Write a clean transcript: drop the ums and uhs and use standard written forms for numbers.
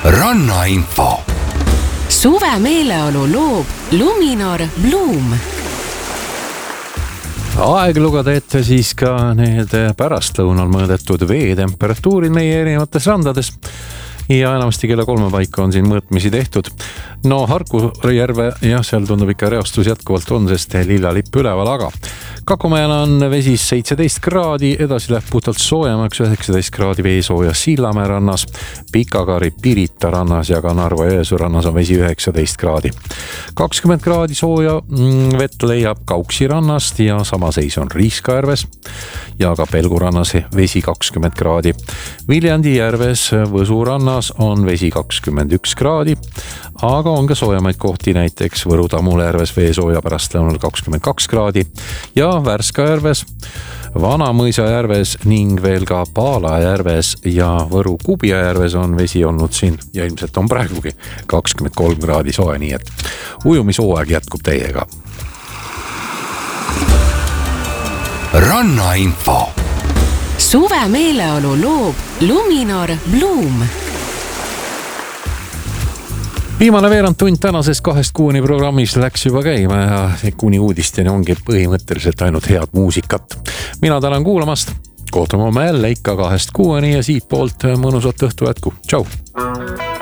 Rannainfo. Suve meeleolu loob Luminor Bloom. Aeg lugeda ette siis ka need pärastlõunal mõõdetud veetemperatuurid meie erinevates randades. Ja enamasti kella 3 paika on siin mõõtmisi tehtud. No Harku järve, seal tundub ikka reostus jätkuvalt on, sest lilla lipp üleval, aga Kakumäel on vesi 17 kraadi, edasi läheb puhtalt soojemaks 19 kraadi veesooja Sillamäe rannas, Pikakaari Pirita rannas ja ka Narva-Jõesuu rannas on vesi 19 kraadi. 20 kraadi sooja vett leiab Kauksi rannast ja sama seis on Riiskajärves ja ka Pelgu rannas vesi 20 kraadi. Viljandi järves Võsu rannas on vesi 21 kraadi, aga on ka soojamaid kohti, näiteks Võru-Tammula järves veesooja pärastlõunal 22 kraadi ja Värska järves, Vanamõisa järves ning veel ka Paala järves ja Võru-Kubja järves on vesi olnud siin ja ilmselt on praegugi 23 kraadi soe, nii et ujumishooaeg jätkub teiega. Rannainfo. Suve meeleolu loob Luminor Bloom. Viimane veerand tund tänasest 2-6 programmis läks juba käima ja kuni uudisteni ongi põhimõtteliselt ainult head muusikat. Mina tänan kuulamast. Kohtume homme jälle ikka 2-6 ja siit poolt mõnusat õhtu jätku. Tšau!